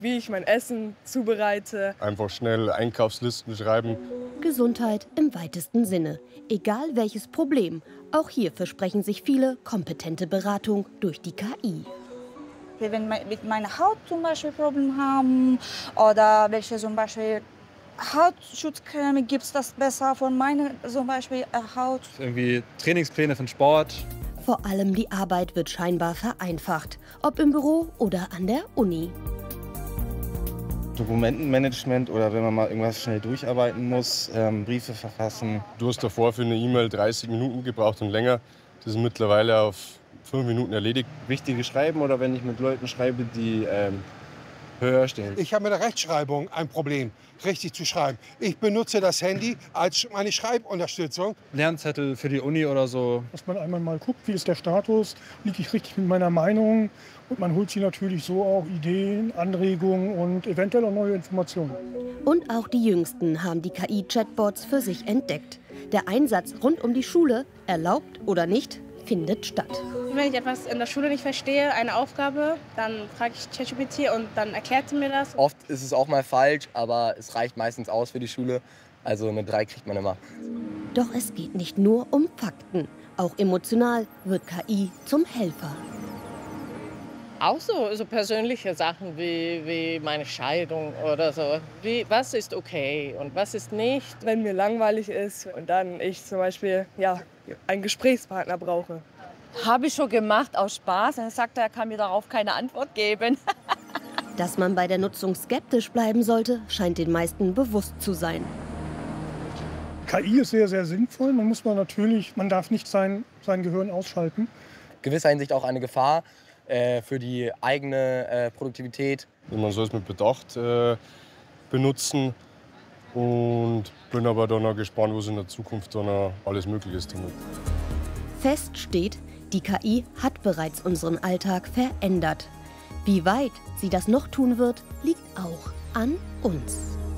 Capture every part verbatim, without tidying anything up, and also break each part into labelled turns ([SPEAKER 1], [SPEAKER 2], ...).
[SPEAKER 1] wie ich mein Essen zubereite.
[SPEAKER 2] Einfach schnell Einkaufslisten schreiben.
[SPEAKER 3] Gesundheit im weitesten Sinne. Egal welches Problem. Auch hier versprechen sich viele kompetente Beratung durch die K I.
[SPEAKER 4] Wenn wir mit meiner Haut zum Beispiel Probleme haben oder welche zum Beispiel Hautschutzcreme gibt es das besser von meiner zum Beispiel Haut.
[SPEAKER 5] Irgendwie Trainingspläne für den Sport.
[SPEAKER 3] Vor allem die Arbeit wird scheinbar vereinfacht, ob im Büro oder an der Uni.
[SPEAKER 6] Dokumentenmanagement oder wenn man mal irgendwas schnell durcharbeiten muss, ähm, Briefe verfassen.
[SPEAKER 2] Du hast davor für eine E-Mail dreißig Minuten gebraucht und länger. Das ist mittlerweile auf fünf Minuten erledigt.
[SPEAKER 6] Wichtige Schreiben oder wenn ich mit Leuten schreibe, die ähm, höher stellen.
[SPEAKER 7] Ich habe mit der Rechtschreibung ein Problem, richtig zu schreiben. Ich benutze das Handy als meine Schreibunterstützung.
[SPEAKER 5] Lernzettel für die Uni oder so.
[SPEAKER 8] Dass man einmal mal guckt, wie ist der Status, liege ich richtig mit meiner Meinung. Und man holt sich natürlich so auch Ideen, Anregungen und eventuell auch neue Informationen.
[SPEAKER 3] Und auch die Jüngsten haben die K I-Chatbots für sich entdeckt. Der Einsatz rund um die Schule, erlaubt oder nicht, findet statt.
[SPEAKER 1] Wenn ich etwas in der Schule nicht verstehe, eine Aufgabe, dann frage ich ChatGPT und dann erklärt sie mir das.
[SPEAKER 9] Oft ist es auch mal falsch, aber es reicht meistens aus für die Schule. Also eine drei kriegt man immer.
[SPEAKER 3] Doch es geht nicht nur um Fakten. Auch emotional wird K I zum Helfer.
[SPEAKER 10] Auch so, so persönliche Sachen wie, wie meine Scheidung oder so. Wie, was ist okay und was ist nicht?
[SPEAKER 1] Wenn mir langweilig ist und dann ich zum Beispiel ja, einen Gesprächspartner brauche.
[SPEAKER 11] Habe ich schon gemacht, aus Spaß. Dann sagt er, er kann mir darauf keine Antwort geben.
[SPEAKER 3] Dass man bei der Nutzung skeptisch bleiben sollte, scheint den meisten bewusst zu sein.
[SPEAKER 8] K I ist sehr, sehr sinnvoll. Man muss man natürlich, man darf nicht sein, sein Gehirn ausschalten.
[SPEAKER 9] Gewisser Hinsicht auch eine Gefahr äh, für die eigene äh, Produktivität.
[SPEAKER 2] Man soll es mit Bedacht äh, benutzen. Und bin aber dann auch gespannt, was in der Zukunft dann auch alles möglich ist damit.
[SPEAKER 3] Fest steht, die K I hat bereits unseren Alltag verändert. Wie weit sie das noch tun wird, liegt auch an uns.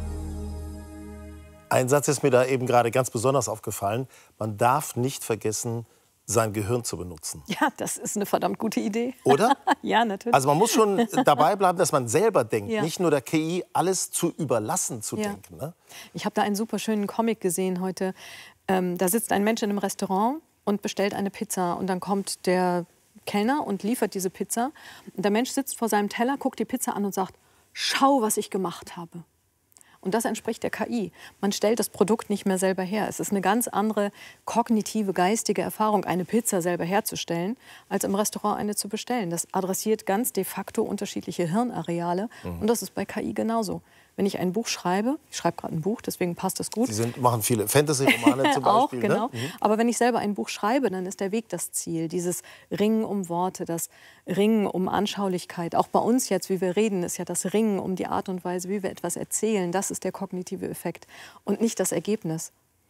[SPEAKER 12] Ein Satz ist mir da eben gerade ganz besonders aufgefallen. Man darf nicht vergessen, sein Gehirn zu benutzen.
[SPEAKER 13] Ja, das ist eine verdammt gute Idee.
[SPEAKER 12] Oder?
[SPEAKER 13] Ja, natürlich.
[SPEAKER 12] Also man muss schon dabei bleiben, dass man selber denkt,
[SPEAKER 13] Ja.
[SPEAKER 12] nicht nur der K I alles zu überlassen zu
[SPEAKER 13] Ja.
[SPEAKER 12] denken. Ne?
[SPEAKER 13] Ich habe da einen super schönen Comic gesehen heute. Ähm, da sitzt ein Mensch in einem Restaurant und bestellt eine Pizza. Und dann kommt der Kellner und liefert diese Pizza. Und der Mensch sitzt vor seinem Teller, guckt die Pizza an und sagt, schau, was ich gemacht habe. Und das entspricht der K I. Man stellt das Produkt nicht mehr selber her. Es ist eine ganz andere kognitive, geistige Erfahrung, eine Pizza selber herzustellen, als im Restaurant eine zu bestellen. Das adressiert ganz de facto unterschiedliche Hirnareale.
[SPEAKER 12] Mhm.
[SPEAKER 13] Und das ist bei K I genauso. Wenn ich ein Buch schreibe, ich schreibe gerade ein Buch, deswegen passt das gut.
[SPEAKER 12] Sie sind, machen viele Fantasy-Romane zum Beispiel.
[SPEAKER 13] Auch, genau.
[SPEAKER 12] Ne? Mhm.
[SPEAKER 13] Aber wenn ich selber ein Buch schreibe, dann ist der Weg das Ziel. Dieses Ringen um Worte, das Ringen um Anschaulichkeit. Auch bei uns jetzt, wie wir reden, ist ja das Ringen um die Art und Weise, wie wir etwas erzählen. Das ist der kognitive Effekt und nicht das Ergebnis.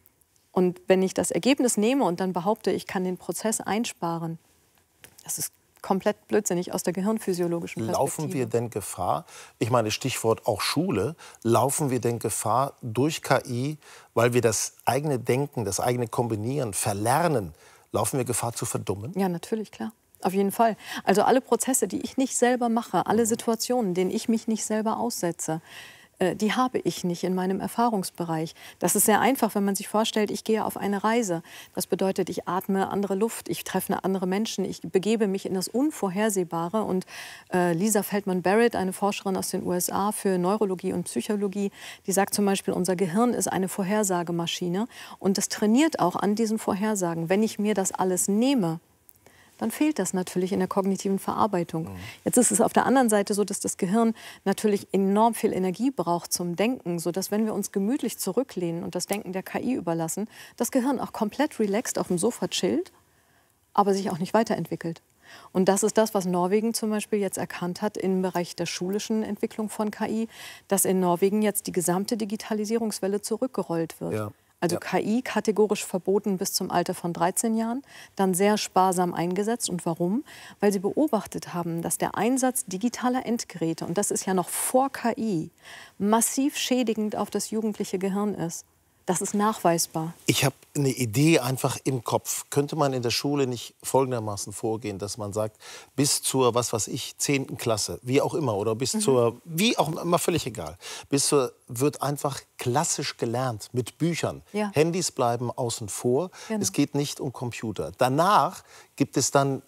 [SPEAKER 13] Und wenn ich das Ergebnis nehme und dann behaupte, ich kann den Prozess einsparen, das ist komplett blödsinnig aus der gehirnphysiologischen Perspektive.
[SPEAKER 12] Laufen wir denn Gefahr, ich meine Stichwort auch Schule, laufen wir denn Gefahr durch K I, weil wir das eigene Denken, das eigene Kombinieren verlernen, laufen wir Gefahr zu verdummen?
[SPEAKER 13] Ja, natürlich, klar. Auf jeden Fall. Also alle Prozesse, die ich nicht selber mache, alle Situationen, denen ich mich nicht selber aussetze, äh, die habe ich nicht in meinem Erfahrungsbereich. Das ist sehr einfach, wenn man sich vorstellt, ich gehe auf eine Reise. Das bedeutet, ich atme andere Luft, ich treffe andere Menschen, ich begebe mich in das Unvorhersehbare. Und äh, Lisa Feldman-Barrett, eine Forscherin aus den U S A für Neurologie und Psychologie, die sagt zum Beispiel, unser Gehirn ist eine Vorhersagemaschine. Und das trainiert auch an diesen Vorhersagen. Wenn ich mir das alles nehme, dann fehlt das natürlich in der kognitiven Verarbeitung. Mhm. Jetzt ist es auf der anderen Seite so, dass das Gehirn natürlich enorm viel Energie braucht zum Denken, sodass, wenn wir uns gemütlich zurücklehnen und das Denken der K I überlassen, das Gehirn auch komplett relaxed auf dem Sofa chillt, aber sich auch nicht weiterentwickelt. Und das ist das, was Norwegen zum Beispiel jetzt erkannt hat im Bereich der schulischen Entwicklung von K I, dass in Norwegen jetzt die gesamte Digitalisierungswelle zurückgerollt wird. Ja. Also ja. K I kategorisch verboten bis zum Alter von dreizehn Jahren, dann sehr sparsam eingesetzt. Und warum? Weil sie beobachtet haben, dass der Einsatz digitaler Endgeräte, und das ist ja noch vor K I, massiv schädigend auf das jugendliche Gehirn ist. Das ist nachweisbar.
[SPEAKER 12] Ich habe eine Idee einfach im Kopf. Könnte man in der Schule nicht folgendermaßen vorgehen, dass man sagt, bis zur, was weiß ich, zehnten Klasse, wie auch immer, oder bis mhm. zur, wie auch immer, völlig egal, bis zur, wird einfach klassisch gelernt mit Büchern. Ja. Handys bleiben außen vor. Genau. Es geht nicht um Computer. Danach gibt es dann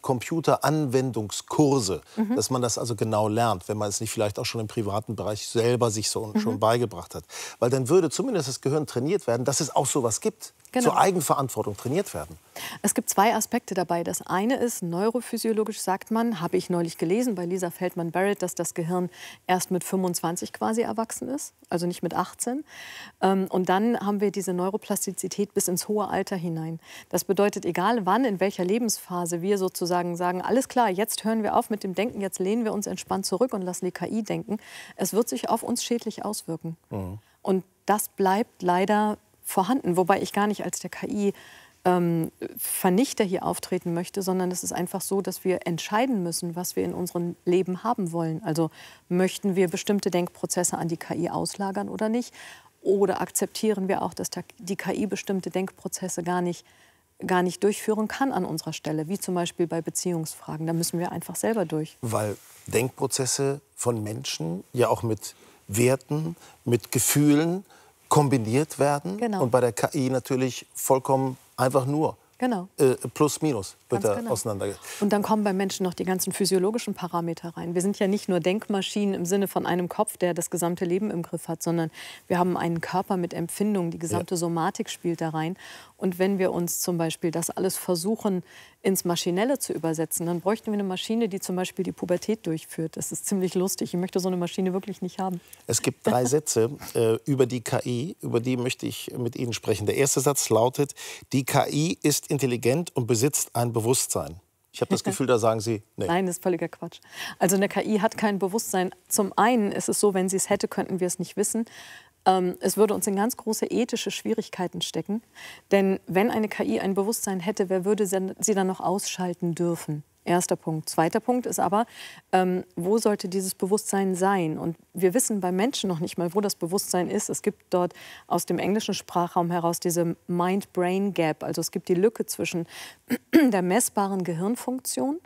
[SPEAKER 12] Computeranwendungskurse, mhm. dass man das also genau lernt, wenn man es nicht vielleicht auch schon im privaten Bereich selber sich so mhm. schon beigebracht hat. Weil dann würde zumindest das Gehirn trainiert werden, dass es auch sowas gibt. Genau. Zur Eigenverantwortung trainiert werden.
[SPEAKER 13] Es gibt zwei Aspekte dabei. Das eine ist, neurophysiologisch sagt man, habe ich neulich gelesen bei Lisa Feldman-Barrett, dass das Gehirn erst mit fünfundzwanzig quasi erwachsen ist, also nicht mit achtzehn. Und dann haben wir diese Neuroplastizität bis ins hohe Alter hinein. Das bedeutet, egal wann, in welcher Lebensphase wir sozusagen sagen, alles klar, jetzt hören wir auf mit dem Denken, jetzt lehnen wir uns entspannt zurück und lassen die K I denken, es wird sich auf uns schädlich auswirken. Mhm. Und das bleibt leider vorhanden, wobei ich gar nicht als der K I ähm, Vernichter hier auftreten möchte, sondern es ist einfach so, dass wir entscheiden müssen, was wir in unserem Leben haben wollen. Also möchten wir bestimmte Denkprozesse an die K I auslagern oder nicht? Oder akzeptieren wir auch, dass die K I bestimmte Denkprozesse gar nicht, gar nicht durchführen kann an unserer Stelle, wie zum Beispiel bei Beziehungsfragen. Da müssen wir einfach selber durch.
[SPEAKER 12] Weil Denkprozesse von Menschen ja auch mit Werten, mit Gefühlen kombiniert werden. Genau. Und bei der K I natürlich vollkommen einfach nur.
[SPEAKER 13] Genau.
[SPEAKER 12] Äh, plus, minus wird da
[SPEAKER 13] genau.
[SPEAKER 12] auseinander.
[SPEAKER 13] Und dann kommen beim Menschen noch die ganzen physiologischen Parameter rein. Wir sind ja nicht nur Denkmaschinen im Sinne von einem Kopf, der das gesamte Leben im Griff hat, sondern wir haben einen Körper mit Empfindungen. Die gesamte ja. Somatik spielt da rein. Und wenn wir uns zum Beispiel das alles versuchen, ins Maschinelle zu übersetzen, dann bräuchten wir eine Maschine, die zum Beispiel die Pubertät durchführt. Das ist ziemlich lustig. Ich möchte so eine Maschine wirklich nicht haben.
[SPEAKER 12] Es gibt drei Sätze äh, über die K I, über die möchte ich mit Ihnen sprechen. Der erste Satz lautet, die K I ist intelligent und besitzt ein Bewusstsein. Ich habe das Gefühl, da sagen Sie, nee.
[SPEAKER 13] Nein, das ist völliger Quatsch. Also eine K I hat kein Bewusstsein. Zum einen ist es so, wenn sie es hätte, könnten wir es nicht wissen. Ähm, es würde uns in ganz große ethische Schwierigkeiten stecken. Denn wenn eine K I ein Bewusstsein hätte, wer würde sie dann noch ausschalten dürfen? Erster Punkt. Zweiter Punkt ist aber, ähm, wo sollte dieses Bewusstsein sein? Und wir wissen beim Menschen noch nicht mal, wo das Bewusstsein ist. Es gibt dort aus dem englischen Sprachraum heraus diese Mind-Brain-Gap. Also es gibt die Lücke zwischen der messbaren Gehirnfunktion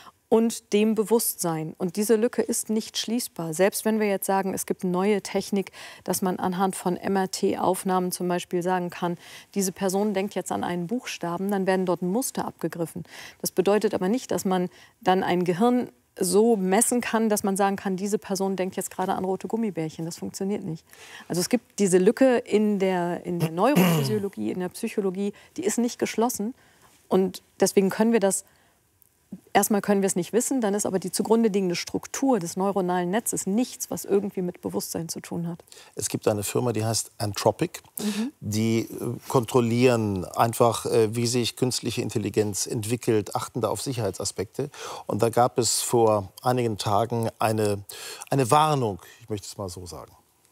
[SPEAKER 13] und dem Bewusstsein. Und diese Lücke ist nicht schließbar. Selbst wenn wir jetzt sagen, es gibt eine neue Technik, dass man anhand von M R T-Aufnahmen zum Beispiel sagen kann, diese Person denkt jetzt an einen Buchstaben, dann werden dort Muster abgegriffen. Das bedeutet aber nicht, dass man dann ein Gehirn so messen kann, dass man sagen kann, diese Person denkt jetzt gerade an rote Gummibärchen. Das funktioniert nicht. Also es gibt diese Lücke in der, in der Neurophysiologie, in der Psychologie, die ist nicht geschlossen. Und deswegen können wir das Erstmal können wir es nicht wissen, dann ist aber die zugrunde liegende Struktur des neuronalen Netzes nichts, was irgendwie mit Bewusstsein zu tun hat.
[SPEAKER 12] Es gibt eine Firma, die heißt Anthropic. Mhm. Die äh, kontrollieren einfach, äh, wie sich künstliche Intelligenz entwickelt, achten da auf Sicherheitsaspekte. Und da gab es vor einigen Tagen eine, eine Warnung, ich möchte es mal so sagen.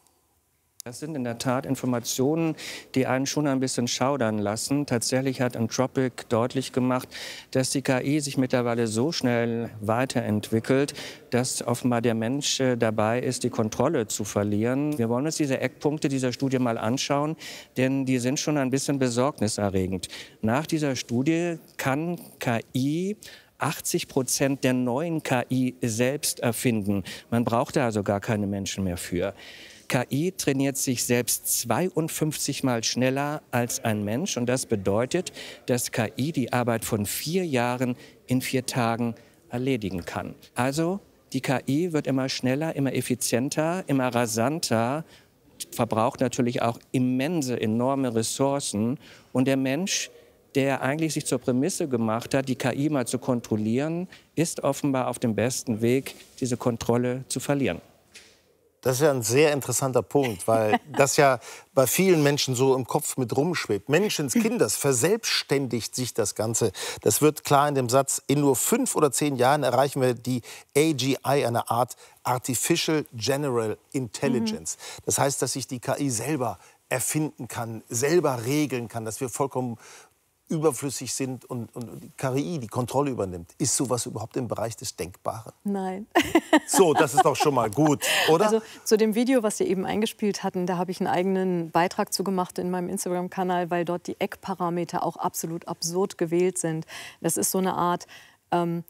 [SPEAKER 14] Das sind in der Tat Informationen, die einen schon ein bisschen schaudern lassen. Tatsächlich hat Anthropic deutlich gemacht, dass die K I sich mittlerweile so schnell weiterentwickelt, dass offenbar der Mensch dabei ist, die Kontrolle zu verlieren. Wir wollen uns diese Eckpunkte dieser Studie mal anschauen, denn die sind schon ein bisschen besorgniserregend. Nach dieser Studie kann K I achtzig Prozent der neuen K I selbst erfinden. Man braucht da also gar keine Menschen mehr für. K I trainiert sich selbst zweiundfünfzig Mal schneller als ein Mensch. Und das bedeutet, dass K I die Arbeit von vier Jahren in vier Tagen erledigen kann. Also die K I wird immer schneller, immer effizienter, immer rasanter, verbraucht natürlich auch immense, enorme Ressourcen. Und der Mensch, der eigentlich sich zur Prämisse gemacht hat, die K I mal zu kontrollieren, ist offenbar auf dem besten Weg, diese Kontrolle zu verlieren.
[SPEAKER 12] Das ist ja ein sehr interessanter Punkt, weil das ja bei vielen Menschen so im Kopf mit rumschwebt. Menschenskinders verselbstständigt sich das Ganze. Das wird klar in dem Satz, in nur fünf oder zehn Jahren erreichen wir die A G I, eine Art Artificial General Intelligence. Mhm. Das heißt, dass sich die K I selber erfinden kann, selber regeln kann, dass wir vollkommen überflüssig sind und, und die K I die Kontrolle übernimmt. Ist sowas überhaupt im Bereich des Denkbaren?
[SPEAKER 13] Nein.
[SPEAKER 12] So, das ist doch schon mal gut, oder?
[SPEAKER 13] Also zu dem Video, was Sie eben eingespielt hatten, da habe ich einen eigenen Beitrag zu gemacht in meinem Instagram-Kanal, weil dort die Eckparameter auch absolut absurd gewählt sind. Das ist so eine Art... Ähm,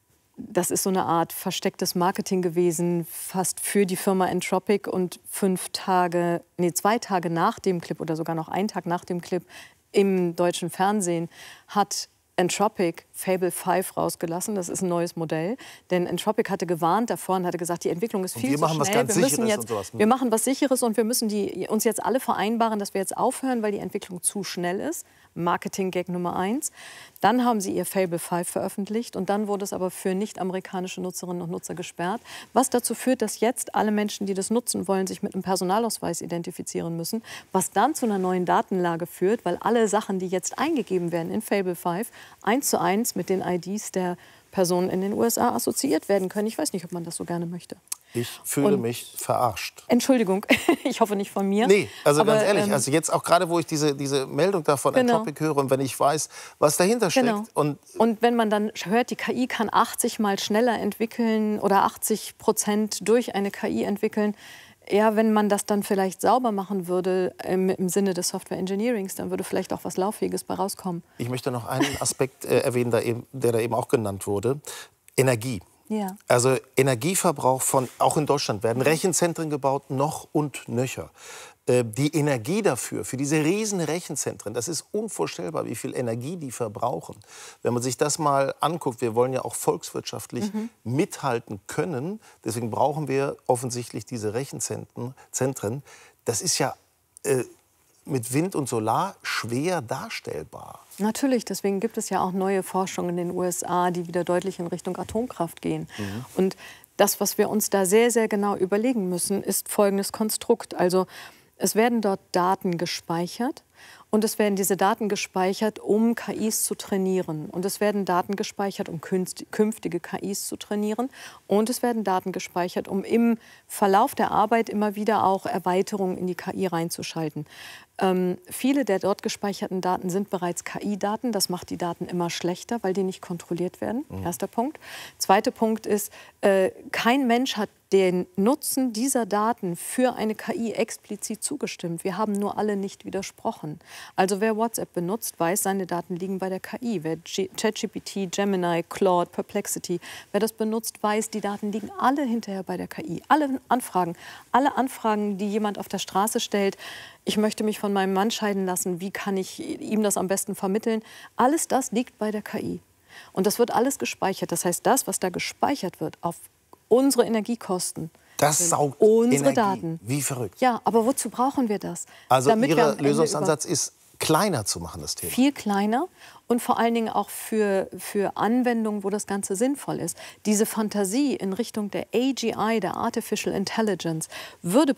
[SPEAKER 13] Das ist so eine Art verstecktes Marketing gewesen, fast für die Firma Entropic. Und fünf Tage, nee, zwei Tage nach dem Clip oder sogar noch einen Tag nach dem Clip im deutschen Fernsehen hat Entropic Fable fünf rausgelassen. Das ist ein neues Modell. Denn Entropic hatte gewarnt davor und hatte gesagt, die Entwicklung ist
[SPEAKER 12] Und
[SPEAKER 13] viel
[SPEAKER 12] wir
[SPEAKER 13] zu
[SPEAKER 12] machen was
[SPEAKER 13] schnell.
[SPEAKER 12] ganz
[SPEAKER 13] wir müssen
[SPEAKER 12] Sicheres
[SPEAKER 13] jetzt,
[SPEAKER 12] und sowas.
[SPEAKER 13] wir machen was Sicheres und wir müssen die, uns jetzt alle vereinbaren, dass wir jetzt aufhören, weil die Entwicklung zu schnell ist. Marketing-Gag Nummer eins. Dann haben sie ihr Fable fünf veröffentlicht und dann wurde es aber für nicht-amerikanische Nutzerinnen und Nutzer gesperrt, was dazu führt, dass jetzt alle Menschen, die das nutzen wollen, sich mit einem Personalausweis identifizieren müssen, was dann zu einer neuen Datenlage führt, weil alle Sachen, die jetzt eingegeben werden in Fable fünf, eins zu eins mit den I Ds der Personen in den U S A assoziiert werden können. Ich weiß nicht, ob man das so gerne möchte.
[SPEAKER 12] Ich fühle
[SPEAKER 13] Und-
[SPEAKER 12] mich verarscht.
[SPEAKER 13] Entschuldigung, ich hoffe nicht von mir.
[SPEAKER 12] Nee, also
[SPEAKER 13] Aber,
[SPEAKER 12] ganz ehrlich,
[SPEAKER 13] ähm,
[SPEAKER 12] also jetzt auch gerade, wo ich diese, diese Meldung da von
[SPEAKER 13] Genau.
[SPEAKER 12] Entropic höre und wenn ich weiß, was dahinter steckt.
[SPEAKER 13] Genau.
[SPEAKER 12] Und
[SPEAKER 13] Und wenn man dann hört, die K I kann achtzig Mal schneller entwickeln oder achtzig Prozent durch eine K I entwickeln, ja, wenn man das dann vielleicht sauber machen würde im, im Sinne des Software Engineerings, dann würde vielleicht auch was Lauffähiges bei rauskommen.
[SPEAKER 12] ich möchte noch einen Aspekt äh, erwähnen, der, eben, der da eben auch genannt wurde. Energie.
[SPEAKER 13] Ja.
[SPEAKER 12] Also Energieverbrauch von, auch in Deutschland werden Rechenzentren gebaut, noch und nöcher. Äh, Die Energie dafür, für diese riesen Rechenzentren, das ist unvorstellbar, wie viel Energie die verbrauchen. Wenn man sich das mal anguckt, wir wollen ja auch volkswirtschaftlich
[SPEAKER 13] Mhm.
[SPEAKER 12] mithalten können, deswegen brauchen wir offensichtlich diese Rechenzentren. Zentren. Das ist ja äh, mit Wind und Solar schwer darstellbar.
[SPEAKER 13] Natürlich, deswegen gibt es ja auch neue Forschung in den U S A, die wieder deutlich in Richtung Atomkraft gehen. Und das, was wir uns da sehr, sehr genau überlegen müssen, ist folgendes Konstrukt. Also es werden dort Daten gespeichert und es werden diese Daten gespeichert, um K Is zu trainieren. Und es werden Daten gespeichert, um künst- künftige K Is zu trainieren. Und es werden Daten gespeichert, um im Verlauf der Arbeit immer wieder auch Erweiterungen in die K I reinzuschalten. Ähm, viele der dort gespeicherten Daten sind bereits K I-Daten. Das macht die Daten immer schlechter, weil die nicht kontrolliert werden.
[SPEAKER 12] Mhm.
[SPEAKER 13] Erster Punkt. Zweiter Punkt ist, äh, kein Mensch hat den Nutzen dieser Daten für eine K I explizit zugestimmt. Wir haben nur alle nicht widersprochen. Also wer WhatsApp benutzt, weiß, seine Daten liegen bei der K I. Wer G- ChatGPT, Gemini, Claude, Perplexity, wer das benutzt, weiß, die Daten liegen alle hinterher bei der K I. Alle Anfragen, alle Anfragen, die jemand auf der Straße stellt, ich möchte mich von meinem Mann scheiden lassen, wie kann ich ihm das am besten vermitteln? Alles das liegt bei der K I. Und das wird alles gespeichert. Das heißt, das, was da gespeichert wird auf unsere Energiekosten,
[SPEAKER 12] Das
[SPEAKER 13] sind
[SPEAKER 12] saugt
[SPEAKER 13] unsere
[SPEAKER 12] Energie.
[SPEAKER 13] Daten.
[SPEAKER 12] Wie verrückt.
[SPEAKER 13] Ja, aber wozu brauchen wir das?
[SPEAKER 12] Also
[SPEAKER 13] Damit wir am
[SPEAKER 12] Ihr
[SPEAKER 13] Ende
[SPEAKER 12] Lösungsansatz ist, kleiner zu machen, das Thema.
[SPEAKER 13] viel kleiner und vor allen Dingen auch für, für Anwendungen, wo das Ganze sinnvoll ist. Diese Fantasie in Richtung der A G I, der Artificial Intelligence, würde